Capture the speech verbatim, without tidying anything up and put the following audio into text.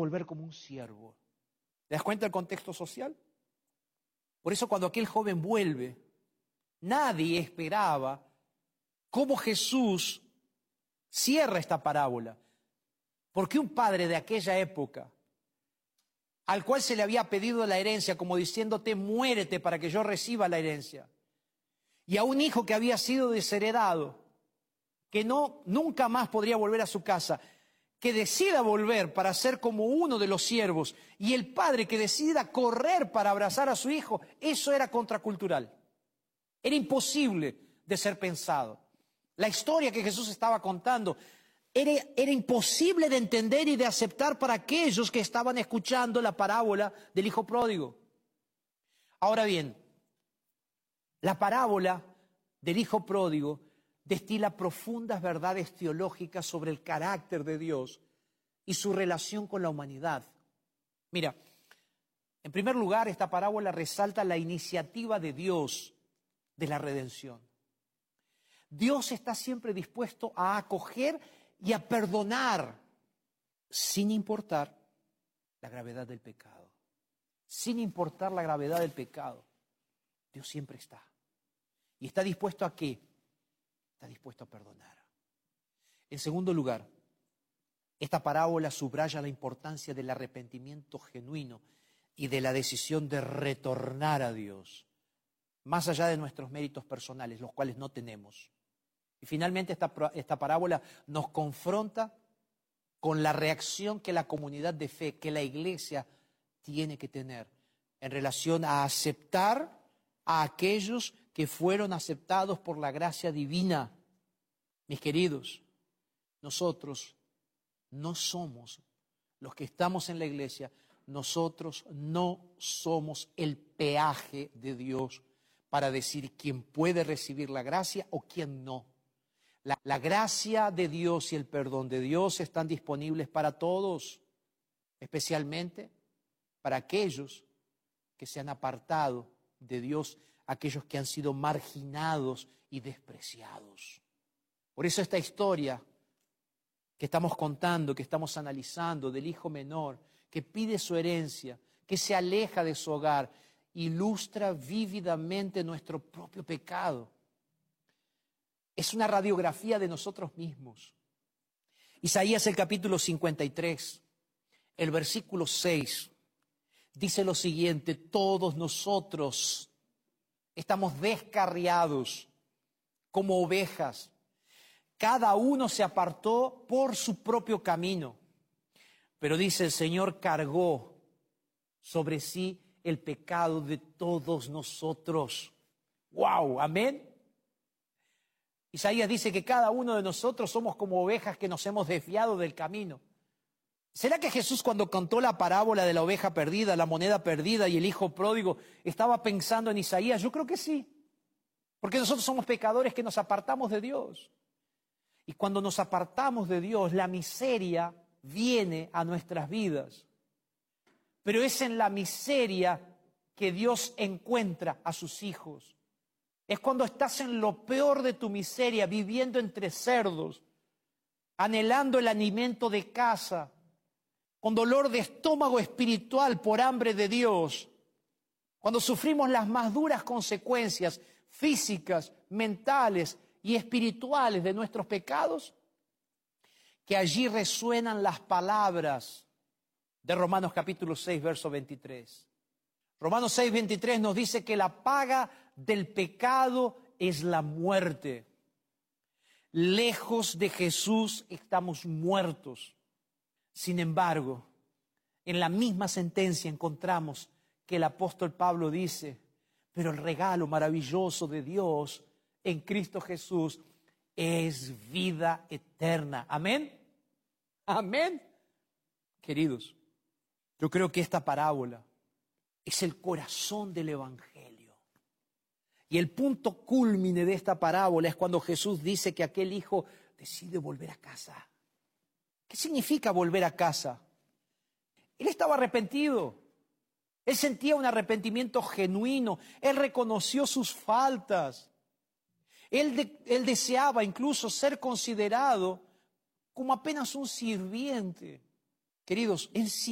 volver como un siervo. ¿Te das cuenta del contexto social? Por eso cuando aquel joven vuelve, nadie esperaba cómo Jesús cierra esta parábola. Porque un padre de aquella época, al cual se le había pedido la herencia, como diciéndote, muérete para que yo reciba la herencia, y a un hijo que había sido desheredado, que no, nunca más podría volver a su casa, que decida volver para ser como uno de los siervos, y el padre que decida correr para abrazar a su hijo, eso era contracultural. Era imposible de ser pensado. La historia que Jesús estaba contando era, era imposible de entender y de aceptar para aquellos que estaban escuchando la parábola del hijo pródigo. Ahora bien, la parábola del hijo pródigo destila profundas verdades teológicas sobre el carácter de Dios y su relación con la humanidad. Mira, en primer lugar, esta parábola resalta la iniciativa de Dios de la redención. Dios está siempre dispuesto a acoger y a perdonar, sin importar la gravedad del pecado. Sin importar la gravedad del pecado, Dios siempre está. ¿Y está dispuesto a qué? Está dispuesto a perdonar. En segundo lugar, esta parábola subraya la importancia del arrepentimiento genuino y de la decisión de retornar a Dios, más allá de nuestros méritos personales, los cuales no tenemos. Y finalmente esta, esta parábola nos confronta con la reacción que la comunidad de fe, que la iglesia tiene que tener en relación a aceptar a aquellos que fueron aceptados por la gracia divina. Mis queridos, nosotros no somos, los que estamos en la iglesia, nosotros no somos el peaje de Dios para decir quién puede recibir la gracia o quién no. La, la gracia de Dios y el perdón de Dios están disponibles para todos, especialmente para aquellos que se han apartado de Dios, aquellos que han sido marginados y despreciados. Por eso esta historia que estamos contando, que estamos analizando del hijo menor, que pide su herencia, que se aleja de su hogar, ilustra vívidamente nuestro propio pecado. Es una radiografía de nosotros mismos. Isaías, el capítulo cincuenta y tres, el versículo seis, dice lo siguiente: todos nosotros estamos descarriados como ovejas. Cada uno se apartó por su propio camino. Pero dice, el Señor cargó sobre sí el pecado de todos nosotros. ¡Wow! ¿Amén? Isaías dice que cada uno de nosotros somos como ovejas que nos hemos desviado del camino. ¿Será que Jesús, cuando contó la parábola de la oveja perdida, la moneda perdida y el hijo pródigo, estaba pensando en Isaías? Yo creo que sí. Porque nosotros somos pecadores que nos apartamos de Dios. Y cuando nos apartamos de Dios, la miseria viene a nuestras vidas. Pero es en la miseria que Dios encuentra a sus hijos. Es cuando estás en lo peor de tu miseria, viviendo entre cerdos, anhelando el alimento de casa, con dolor de estómago espiritual por hambre de Dios, cuando sufrimos las más duras consecuencias físicas, mentales y espirituales de nuestros pecados, que allí resuenan las palabras de Romanos capítulo seis, verso veintitrés. Romanos seis, veintitrés nos dice que la paga del pecado es la muerte. Lejos de Jesús estamos muertos. Sin embargo, en la misma sentencia encontramos que el apóstol Pablo dice, pero el regalo maravilloso de Dios en Cristo Jesús es vida eterna. ¿Amén? Amén. Queridos, yo creo que esta parábola es el corazón del Evangelio. Y el punto cúlmine de esta parábola es cuando Jesús dice que aquel hijo decide volver a casa. ¿Qué significa volver a casa? Él estaba arrepentido. Él sentía un arrepentimiento genuino. Él reconoció sus faltas. Él, de, él deseaba incluso ser considerado como apenas un sirviente. Queridos, él